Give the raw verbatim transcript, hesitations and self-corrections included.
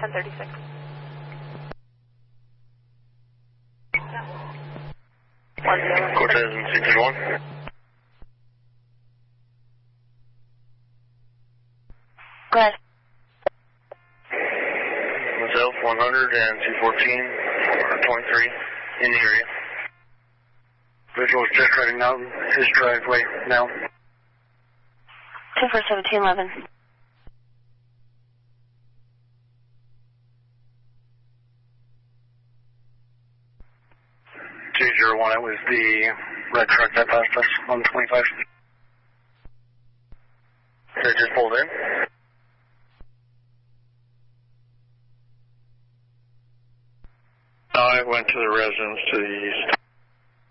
ten thirty-six. Cortez and C T one. Go ahead. Myself, one hundred and C fourteen, twenty-three, in the area. Visual is just heading out his driveway now. two four seventeen eleven. two zero one, it was the red truck that passed us on the twenty-five. They just pulled in? I went to the residence to the east.